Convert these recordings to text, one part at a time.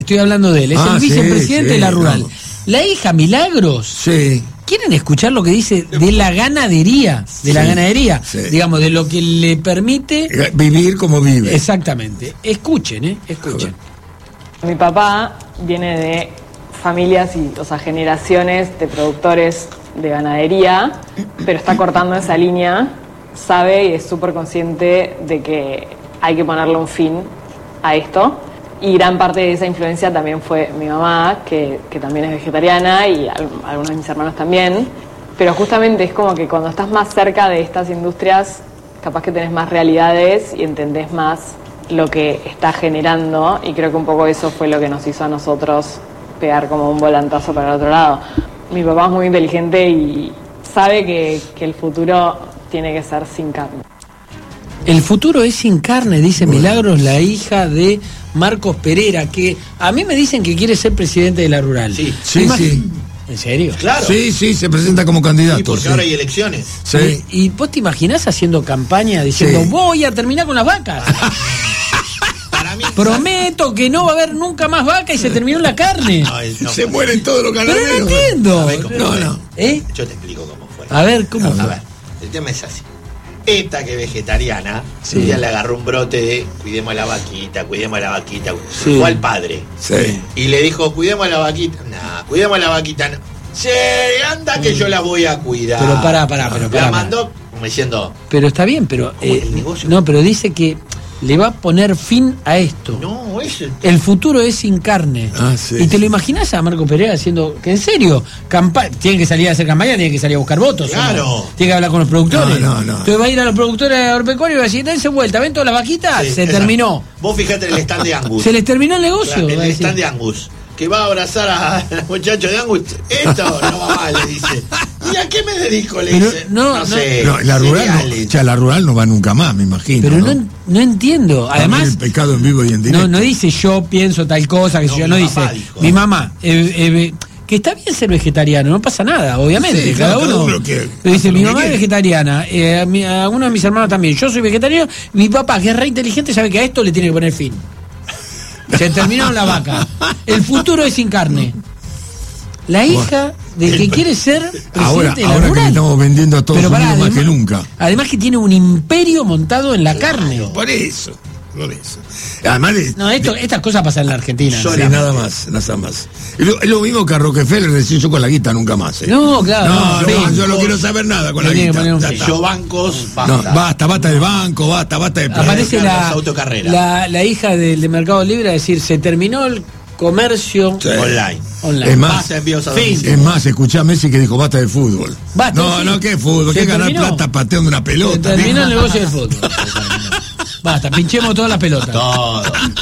estoy hablando de él, es el vicepresidente de la rural. No. La hija Milagros. Sí. ¿Quieren escuchar lo que dice de la ganadería? De la ganadería, digamos, de lo que le permite vivir como vive. Exactamente. Escuchen, escuchen. Mi papá viene de familias generaciones de productores de ganadería, pero está cortando esa línea, sabe y es súper consciente de que hay que ponerle un fin a esto. Y gran parte de esa influencia también fue mi mamá, que también es vegetariana, y algunos de mis hermanos también. Pero justamente es como que cuando estás más cerca de estas industrias, capaz que tenés más realidades y entendés más lo que está generando. Y creo que un poco eso fue lo que nos hizo a nosotros pegar como un volantazo para el otro lado. Mi papá es muy inteligente y sabe que el futuro tiene que ser sin carne. El futuro es sin carne, dice Milagros, la hija de Marcos Pereira, que a mí me dicen que quiere ser presidente de la rural. Sí. ¿En serio? Claro. Sí, se presenta como candidato. Sí, porque ahora hay elecciones. Sí. ¿Y vos te imaginás haciendo campaña diciendo voy a terminar con las vacas? Para mí, prometo que no va a haber nunca más vaca y se terminó la carne. No, se mueren todos los ganaderos. Pero no entiendo. No. ¿Eh? Yo te explico cómo fue. A ver, ¿cómo fue? A ver, el tema es así. Esta que es vegetariana, un día le agarró un brote de cuidemos a la vaquita. Fue al padre. Sí. Y le dijo, cuidemos a la vaquita. Cuidemos a la vaquita. No. Sí, anda que yo la voy a cuidar. Pero pará. La mandó como diciendo. Pero está bien, pero no, pero dice que le va a poner fin a esto. No, eso. El futuro es sin carne. ¿Y te lo imaginás a Marco Pereira haciendo que en serio? Tiene que salir a hacer campaña, tiene que salir a buscar votos. Claro. ¿No? Tiene que hablar con los productores. No. Entonces va a ir a los productores de agropecuario y va a decir, dense vuelta, ven todas las vaquitas, terminó. Vos fijate en el stand de Angus. Se les terminó el negocio. El stand de Angus. Que va a abrazar al muchacho de Angus. Esto no va mal, le dice. ¿Y a qué me dedico? Le dice. No sé. No, la rural no va nunca más, me imagino. Pero no entiendo. Además, el pecado en vivo y en directo. No dice yo pienso tal cosa, que yo no dice. Mi mamá, que está bien ser vegetariano, no pasa nada, obviamente. Sí, cada uno dice, mi mamá es vegetariana, algunos de mis hermanos también. Yo soy vegetariano, mi papá, que es re inteligente, sabe que a esto le tiene que poner fin. Se terminaron la vaca. El futuro es sin carne. La hija de que quiere ser presidente de la rural. Que le estamos vendiendo a todos Unidos más que nunca. Además que tiene un imperio montado en la carne. Por eso. Además estas cosas pasan en la Argentina. Nada más. Es lo mismo que a Rockefeller decir yo con la guita nunca más. No, claro. Yo no quiero saber nada con la guita. Yo bancos, basta de banco, basta de aparece la hija del Mercado Libre a decir, se terminó el comercio online. Es más, escuchá a Messi que dijo basta de fútbol. No, ¿qué fútbol? ¿Qué ganar plata pateando una pelota? Se terminó el negocio del fútbol. Basta, pinchemos todas las pelotas. Todo.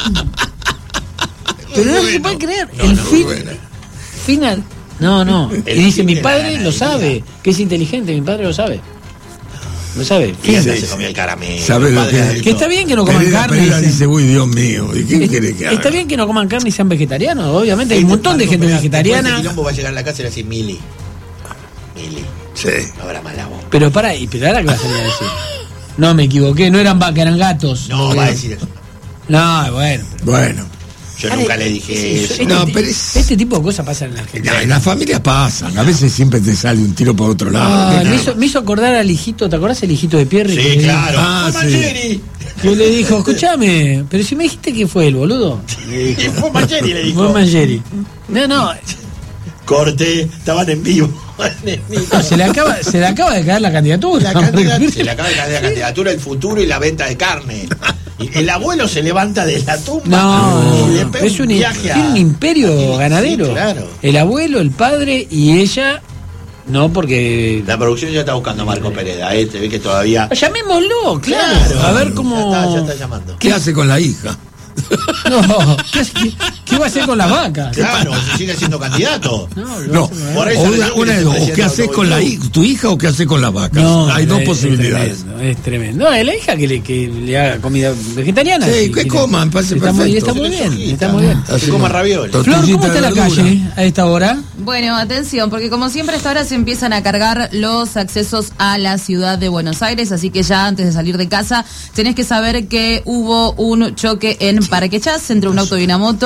Pero no se puede creer. El final. No. Y dice, mi padre lo sabe, que es inteligente, mi padre lo sabe. Lo sabe. Se comió el caramelo. ¿Sabe lo que está bien que no coman carne. Pereira dice, uy, Dios mío, ¿y qué quiere que haga? Está bien que no coman carne y sean vegetarianos, obviamente. Hay un montón de gente vegetariana. El quilombo va a llegar a la casa y le va a decir, Mili. Sí. No habrá mala voz. Pero ahora qué va a salir a decir. No, me equivoqué, no eran vacas, eran gatos. No, va a decir eso. No, bueno. Yo nunca le dije eso. Este tipo de cosas pasan en la Argentina. En las familias pasan, a veces siempre te sale un tiro por otro lado. Me hizo acordar al hijito, ¿te acordás el hijito de Pierri? Sí, claro. Sí. Que le dijo, escúchame, pero si me dijiste que fue el boludo. Y fue Mangieri, le dijo. Fue Mangieri. No. Corte, estaban en vivo. No, se le acaba de caer la candidatura. Se le acaba de caer la candidatura, el futuro y la venta de carne. Y el abuelo se levanta de la tumba y le pega es un viaje tiene un imperio ganadero. Sí, claro. El abuelo, el padre y ella. No, porque la producción ya está buscando a Marco Pereira, te ve que todavía. Llamémoslo, claro. A ver cómo. Ya está llamando. ¿Qué hace con la hija? No, ¿qué va a hacer con las vacas? Claro, si sigue siendo candidato. No, por eso una de dos, o qué haces con tu hija o qué haces con las vacas. Hay dos posibilidades. Es tremendo. No, es la hija que le haga comida vegetariana. Sí, que coman, parece perfecto. Está muy bien. Que coma ravioli. Flor, ¿cómo está la calle a esta hora? Bueno, atención, porque como siempre a esta hora se empiezan a cargar los accesos a la ciudad de Buenos Aires, así que ya antes de salir de casa tenés que saber que hubo un choque en Parque Chas entre un auto y una moto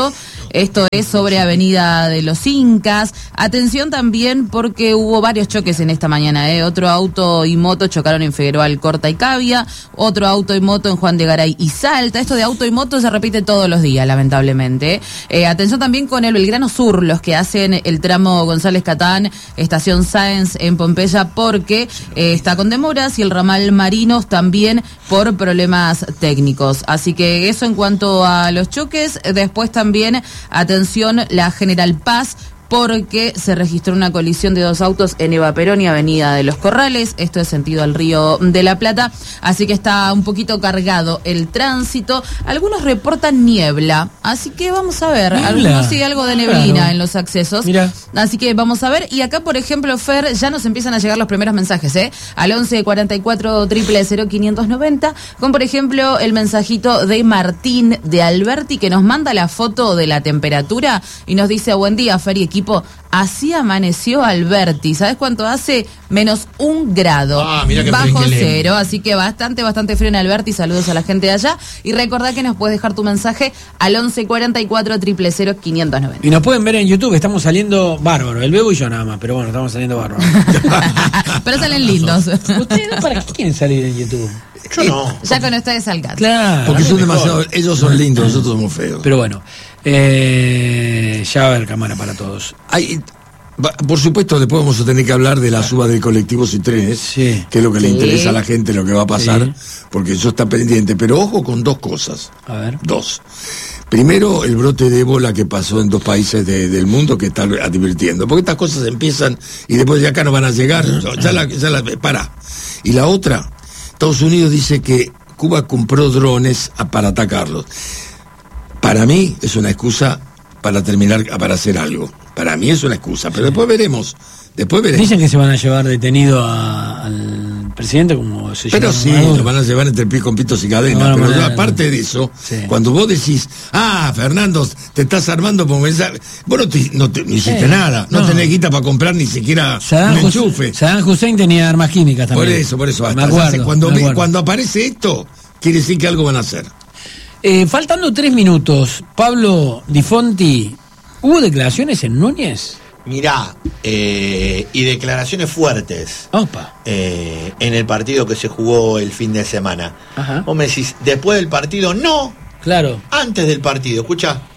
Esto es sobre Avenida de los Incas. Atención también porque hubo varios choques en esta mañana. Otro auto y moto chocaron en Figueroa Alcorta y Cavia. Otro auto y moto en Juan de Garay y Salta. Esto de auto y moto se repite todos los días, lamentablemente. Atención también con el Belgrano Sur, los que hacen el tramo González Catán, Estación Sáenz en Pompeya, porque está con demoras, y el ramal Marinos también por problemas técnicos. Así que eso en cuanto a los choques. Después también, atención, la General Paz, porque se registró una colisión de 2 autos en Eva Perón y Avenida de los Corrales. Esto es sentido al Río de la Plata, así que está un poquito cargado el tránsito. Algunos reportan niebla, así que vamos a ver. ¿Niebla? Algunos sí, algo de neblina en los accesos. Mirá. Así que vamos a ver. Y acá, por ejemplo, Fer, ya nos empiezan a llegar los primeros mensajes, al 11 44 000 590, con, por ejemplo, el mensajito de Martín de Alberti, que nos manda la foto de la temperatura y nos dice: buen día, Fer y equipo. Así amaneció Alberti. ¿Sabes cuánto hace? -1 grado. Mira que bajo cero. Así que bastante frío en Alberti. Saludos a la gente de allá. Y recordá que nos puedes dejar tu mensaje al 11 44 000 590. Y nos pueden ver en YouTube. Estamos saliendo bárbaro. El Bebo y yo nada más. Pero bueno, estamos saliendo bárbaro. Pero salen lindos. ¿Ustedes para qué quieren salir en YouTube? Yo no. Ya con ustedes al gato. Claro. Porque son demasiado. Ellos son lindos, nosotros somos feos. Pero bueno. Ya va a haber cámara para todos. Por supuesto, después vamos a tener que hablar de la suba de colectivos y trenes, que es lo que le interesa a la gente, lo que va a pasar, porque eso está pendiente. Pero ojo con 2 cosas. A ver. 2. Primero, el brote de ébola que pasó en 2 países del mundo, que está advirtiendo. Porque estas cosas empiezan y después de acá no van a llegar. Para. Y la otra, Estados Unidos dice que Cuba compró drones para atacarlos. Para mí es una excusa para para hacer algo. Para mí es una excusa, pero después veremos. Dicen que se van a llevar detenido al presidente, como se llama. Pero sí, lo van a llevar con pitos y cadenas. Pero aparte de eso, cuando vos decís, Fernando, te estás armando por mensaje, vos no hiciste nada, no tenés guita para comprar ni siquiera un enchufe. Saddam Hussein tenía armas químicas también. Por eso. Me acuerdo. Cuando aparece esto, quiere decir que algo van a hacer. Faltando 3 minutos, Pablo Di Fonti, ¿hubo declaraciones en Núñez? Mirá, y declaraciones fuertes. Opa. En el partido que se jugó el fin de semana. Ajá. Vos me decís, después del partido, no. Claro. Antes del partido, escuchá.